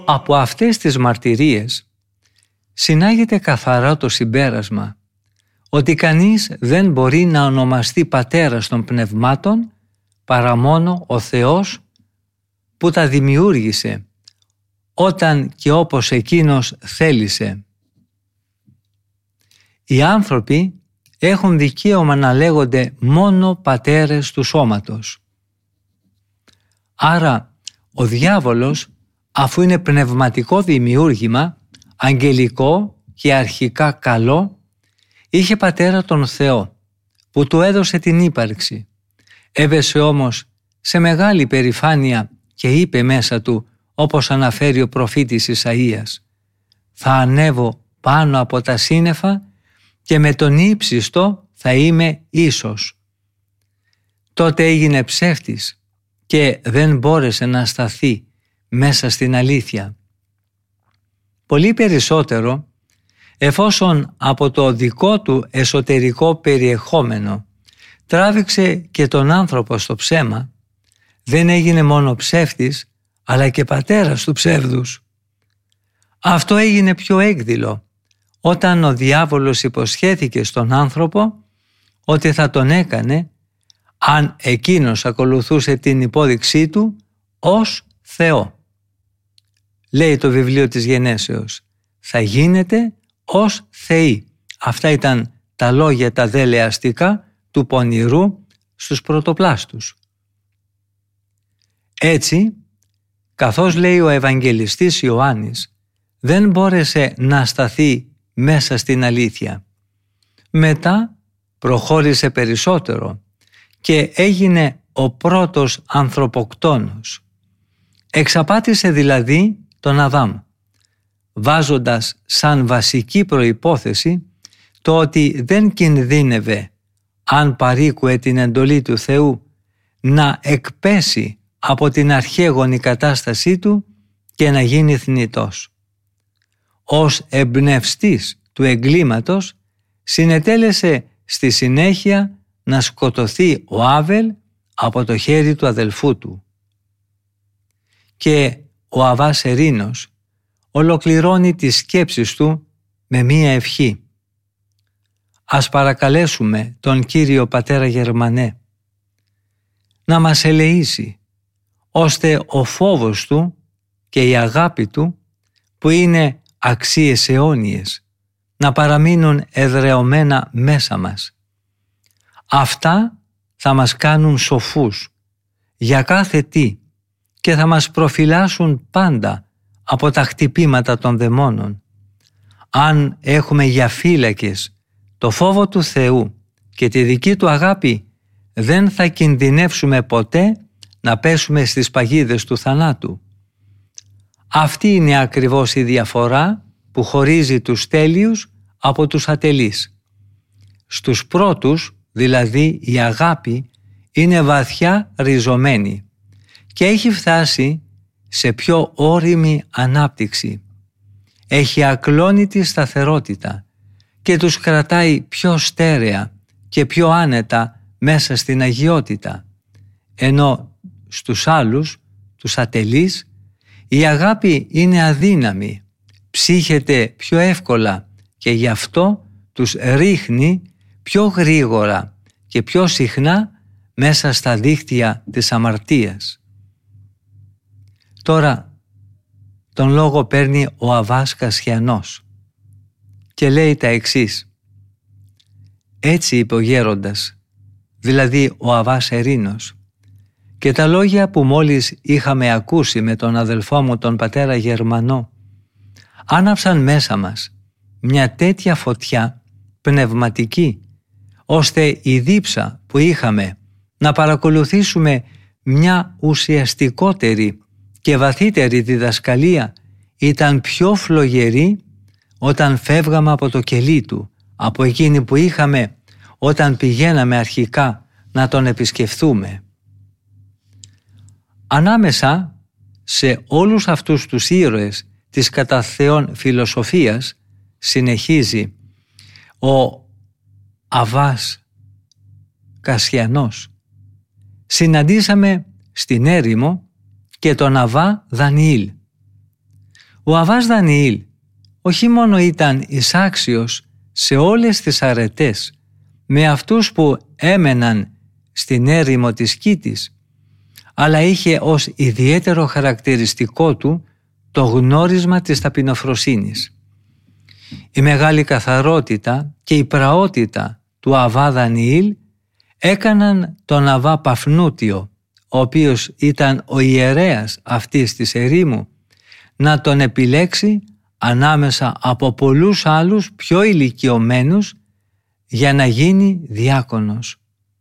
Από αυτές τις μαρτυρίες συνάγεται καθαρά το συμπέρασμα ότι κανείς δεν μπορεί να ονομαστεί πατέρας των πνευμάτων παρά μόνο ο Θεός που τα δημιούργησε όταν και όπως Εκείνος θέλησε. Οι άνθρωποι έχουν δικαίωμα να λέγονται μόνο πατέρες του σώματος. Άρα ο διάβολος, αφού είναι πνευματικό δημιούργημα, αγγελικό και αρχικά καλό, είχε πατέρα τον Θεό που του έδωσε την ύπαρξη. Έβεσε όμως σε μεγάλη περηφάνεια και είπε μέσα του, όπως αναφέρει ο προφήτης Ισαΐας, «Θα ανέβω πάνω από τα σύννεφα και με τον ύψιστο θα είμαι ίσος». Τότε έγινε ψεύτης και δεν μπόρεσε να σταθεί μέσα στην αλήθεια. Πολύ περισσότερο, εφόσον από το δικό του εσωτερικό περιεχόμενο τράβηξε και τον άνθρωπο στο ψέμα, δεν έγινε μόνο ψεύτης, αλλά και πατέρας του ψεύδους. Αυτό έγινε πιο έκδηλο όταν ο διάβολος υποσχέθηκε στον άνθρωπο ότι θα τον έκανε, αν εκείνος ακολουθούσε την υπόδειξή του, ως Θεό. Λέει το βιβλίο της Γενέσεως, θα γίνετε ως θεοί. Αυτά ήταν τα λόγια τα δελεαστικά του πονηρού στους πρωτοπλάστους. Έτσι, καθώς λέει ο Ευαγγελιστής Ιωάννης, δεν μπόρεσε να σταθεί μέσα στην αλήθεια. Μετά προχώρησε περισσότερο και έγινε ο πρώτος ανθρωποκτόνος. Εξαπάτησε δηλαδή τον Αδάμ, βάζοντας σαν βασική προϋπόθεση το ότι δεν κινδύνευε, αν παρήκουε την εντολή του Θεού, να εκπέσει από την αρχαίγονη κατάστασή του και να γίνει θνητός. Ως εμπνευστής του εγκλήματος συνετέλεσε στη συνέχεια να σκοτωθεί ο Άβελ από το χέρι του αδελφού του. Και ο Αββάς Ερήνος ολοκληρώνει τις σκέψεις του με μία ευχή. Ας παρακαλέσουμε τον Κύριο Πατέρα Γερμανέ να μας ελεήσει, ώστε ο φόβος του και η αγάπη του, που είναι αξίες αιώνιες, να παραμείνουν εδρεωμένα μέσα μας. Αυτά θα μας κάνουν σοφούς για κάθε τι και θα μας προφυλάσσουν πάντα από τα χτυπήματα των δαιμόνων. Αν έχουμε για φύλακες το φόβο του Θεού και τη δική του αγάπη, δεν θα κινδυνεύσουμε ποτέ να πέσουμε στις παγίδες του θανάτου. Αυτή είναι ακριβώς η διαφορά που χωρίζει τους τέλειους από τους ατελείς. Στους πρώτους, δηλαδή, η αγάπη είναι βαθιά ριζωμένη και έχει φτάσει σε πιο ώριμη ανάπτυξη. Έχει ακλόνητη σταθερότητα και τους κρατάει πιο στέρεα και πιο άνετα μέσα στην αγιότητα. Ενώ στους άλλους, τους ατελείς, η αγάπη είναι αδύναμη, ψύχεται πιο εύκολα και γι' αυτό τους ρίχνει πιο γρήγορα και πιο συχνά μέσα στα δίχτυα της αμαρτίας. Τώρα τον λόγο παίρνει ο Αββάς Κασιανός και λέει τα εξής. Έτσι είπε ο γέροντας, δηλαδή ο Αββάς Ερήνος, και τα λόγια που μόλις είχαμε ακούσει με τον αδελφό μου τον πατέρα Γερμανό άναψαν μέσα μας μια τέτοια φωτιά πνευματική, ώστε η δίψα που είχαμε να παρακολουθήσουμε μια ουσιαστικότερη και βαθύτερη διδασκαλία ήταν πιο φλογερή όταν φεύγαμε από το κελί του, από εκείνη που είχαμε όταν πηγαίναμε αρχικά να τον επισκεφθούμε. Ανάμεσα σε όλους αυτούς τους ήρωες της κατά Θεόν φιλοσοφίας, συνεχίζει ο Αββάς Κασιανός, συναντήσαμε στην έρημο και τον Αββά Δανιήλ. Ο Αββάς Δανιήλ όχι μόνο ήταν εισάξιος σε όλες τις αρετές με αυτούς που έμεναν στην έρημο της Κήτης, αλλά είχε ως ιδιαίτερο χαρακτηριστικό του το γνώρισμα της ταπεινοφροσύνης. Η μεγάλη καθαρότητα και η πραότητα του Αββά Δανιήλ έκαναν τον Αββά Παφνούτιο, ο οποίος ήταν ο ιερέας αυτής της ερήμου, να τον επιλέξει ανάμεσα από πολλούς άλλους πιο ηλικιωμένους για να γίνει διάκονος.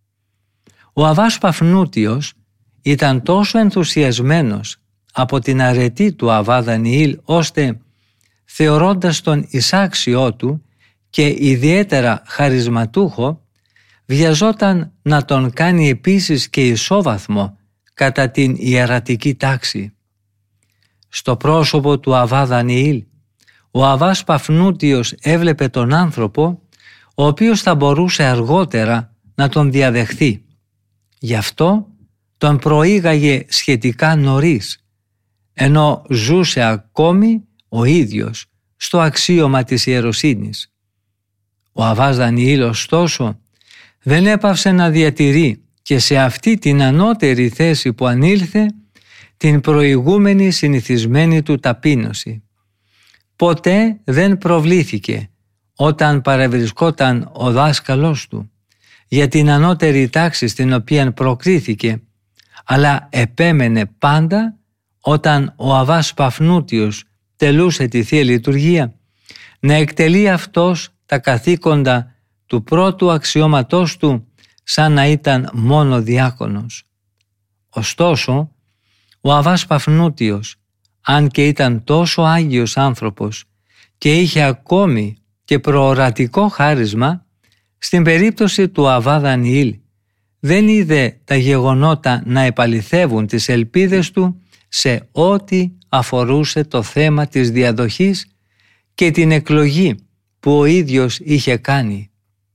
Ο Αββάς Παφνούτιος ήταν τόσο ενθουσιασμένος από την αρετή του Αββά Δανιήλ, ώστε θεωρώντας τον εισάξιό του και ιδιαίτερα χαρισματούχο, βιαζόταν να τον κάνει επίσης και ισόβαθμο κατά την ιερατική τάξη. Στο πρόσωπο του Αββά Δανιήλ, ο Αββάς Παφνούτιος έβλεπε τον άνθρωπο ο οποίος θα μπορούσε αργότερα να τον διαδεχθεί. Γι' αυτό τον προήγαγε σχετικά νωρίς, ενώ ζούσε ακόμη ο ίδιος στο αξίωμα της ιεροσύνης. Ο Αββάς Δανιήλ, ωστόσο, δεν έπαυσε να διατηρεί και σε αυτή την ανώτερη θέση που ανήλθε την προηγούμενη συνηθισμένη του ταπείνωση. Ποτέ δεν προβλήθηκε όταν παρευρισκόταν ο δάσκαλός του για την ανώτερη τάξη στην οποία προκρίθηκε, αλλά επέμενε πάντα όταν ο Αββάς Παφνούτιος τελούσε τη Θεία Λειτουργία να εκτελεί αυτός τα καθήκοντα του πρώτου αξιώματός του σαν να ήταν μόνο διάκονος. Ωστόσο, ο Αββάς Παφνούτιος, αν και ήταν τόσο άγιος άνθρωπος και είχε ακόμη και προορατικό χάρισμα, στην περίπτωση του Αββά Δανιήλ δεν είδε τα γεγονότα να επαληθεύουν τις ελπίδες του σε ό,τι αφορούσε το θέμα της διαδοχής και την εκλογή που ο ίδιος είχε κάνει.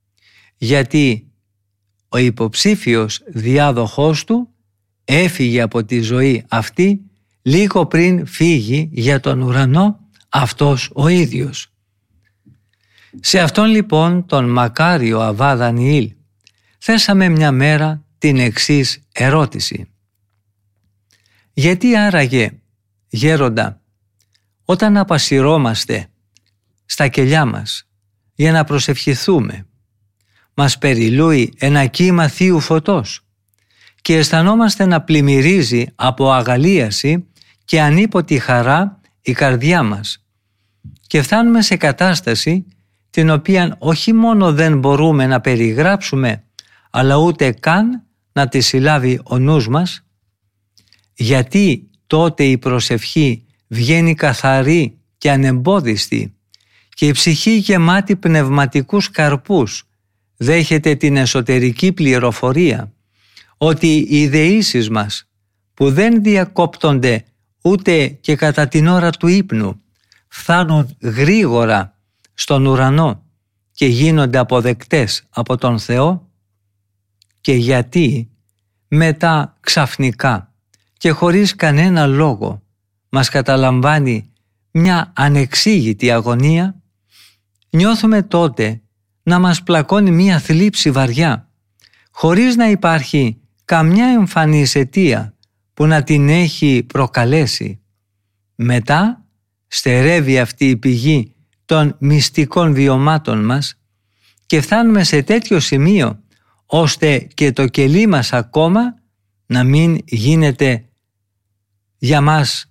Γιατί ο υποψήφιος διάδοχός του έφυγε από τη ζωή αυτή λίγο πριν φύγει για τον ουρανό αυτός ο ίδιος. Σε αυτόν λοιπόν τον μακάριο Αββά Δανιήλ θέσαμε μια μέρα την εξής ερώτηση. Γιατί άραγε, γέροντα, όταν απασυρώμαστε στα κελιά μας για να προσευχηθούμε, μας περιλούει ένα κύμα θείου φωτός και αισθανόμαστε να πλημμυρίζει από αγαλίαση και ανίποτη χαρά η καρδιά μας και φτάνουμε σε κατάσταση την οποία όχι μόνο δεν μπορούμε να περιγράψουμε, αλλά ούτε καν να τη συλλάβει ο νους μας? Γιατί τότε η προσευχή βγαίνει καθαρή και ανεμπόδιστη και η ψυχή γεμάτη πνευματικούς καρπούς δέχεται την εσωτερική πληροφορία ότι οι ιδεήσεις μας, που δεν διακόπτονται ούτε και κατά την ώρα του ύπνου, φτάνουν γρήγορα στον ουρανό και γίνονται αποδεκτές από τον Θεό? Και γιατί μετά ξαφνικά και χωρίς κανένα λόγο μας καταλαμβάνει μια ανεξήγητη αγωνία? Νιώθουμε τότε να μας πλακώνει μια θλίψη βαριά, χωρίς να υπάρχει καμιά εμφανής αιτία που να την έχει προκαλέσει. Μετά στερεύει αυτή η πηγή των μυστικών βιωμάτων μας και φτάνουμε σε τέτοιο σημείο ώστε και το κελί μας ακόμα να μην γίνεται για μας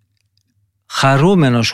χαρούμενος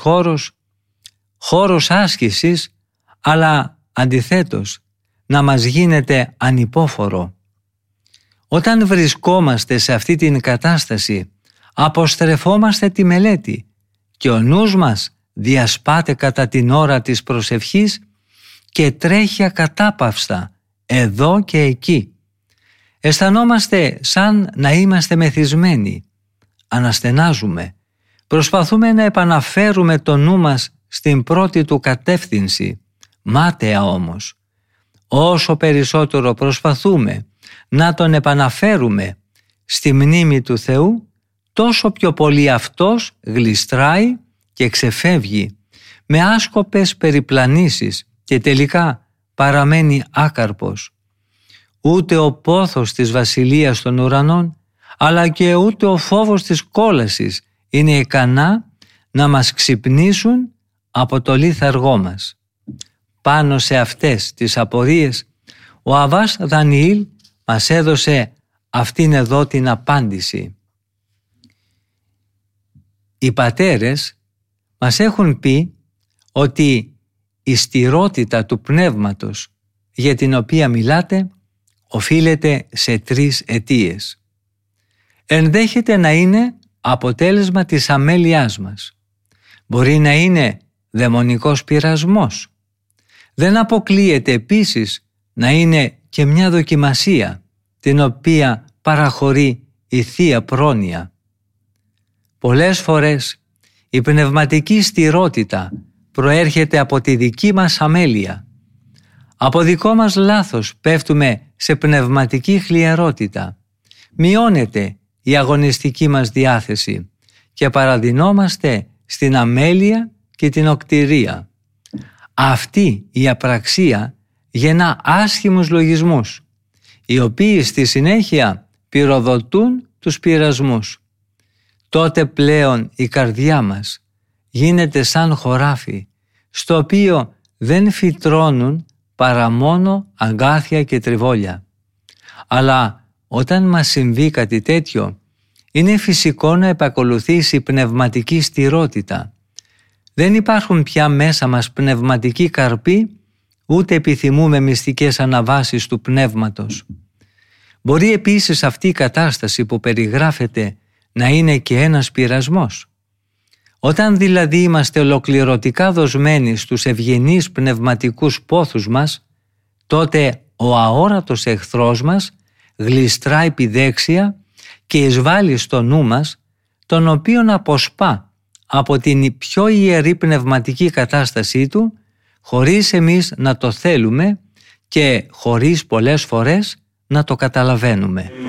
χώρος άσκησης, αλλά αντιθέτως να μας γίνεται ανυπόφορο. Όταν βρισκόμαστε σε αυτή την κατάσταση, αποστρεφόμαστε τη μελέτη και ο νους μας διασπάται κατά την ώρα της προσευχής και τρέχει ακατάπαυστα εδώ και εκεί. Αισθανόμαστε σαν να είμαστε μεθυσμένοι. Αναστενάζουμε. Προσπαθούμε να επαναφέρουμε το νου μας στην πρώτη του κατεύθυνση. Μάταια όμως. Όσο περισσότερο προσπαθούμε να τον επαναφέρουμε στη μνήμη του Θεού, τόσο πιο πολύ αυτός γλιστράει και ξεφεύγει με άσκοπες περιπλανήσεις και τελικά παραμένει άκαρπος. Ούτε ο πόθος της βασιλείας των ουρανών, αλλά και ούτε ο φόβος της κόλασης είναι ικανά να μας ξυπνήσουν από το λίθαργό μας. Πάνω σε αυτές τις απορίες, ο Αββάς Δανιήλ μας έδωσε αυτήν εδώ την απάντηση. Οι πατέρες μας έχουν πει ότι η στηρότητα του πνεύματος για την οποία μιλάτε οφείλεται σε 3 αιτίες. Ενδέχεται να είναι αποτέλεσμα της αμέλειάς μας. Μπορεί να είναι δαιμονικός πειρασμός. Δεν αποκλείεται επίσης να είναι και μια δοκιμασία την οποία παραχωρεί η Θεία Πρόνοια. Πολλές φορές η πνευματική στηρότητα προέρχεται από τη δική μας αμέλεια. Από δικό μας λάθος πέφτουμε σε πνευματική χλιαρότητα. Μειώνεται η αγωνιστική μας διάθεση και παραδεινόμαστε στην αμέλεια και την οκτηρία. Αυτή η απραξία γεννά άσχημους λογισμούς, οι οποίοι στη συνέχεια πυροδοτούν τους πειρασμούς. Τότε πλέον η καρδιά μας γίνεται σαν χωράφι, στο οποίο δεν φυτρώνουν παρά μόνο αγκάθια και τριβόλια. Αλλά όταν μας συμβεί κάτι τέτοιο, είναι φυσικό να επακολουθήσει η πνευματική στηρότητα. Δεν υπάρχουν πια μέσα μας πνευματικοί καρποί, ούτε επιθυμούμε μυστικές αναβάσεις του πνεύματος. Μπορεί επίσης αυτή η κατάσταση που περιγράφεται να είναι και ένας πειρασμός. Όταν δηλαδή είμαστε ολοκληρωτικά δοσμένοι στους ευγενείς πνευματικούς πόθους μας, τότε ο αόρατος εχθρός μας γλιστρά επιδέξια και εισβάλλει στο νου μας, τον οποίον αποσπά από την πιο ιερή πνευματική κατάστασή του, χωρίς εμείς να το θέλουμε και χωρίς πολλές φορές να το καταλαβαίνουμε.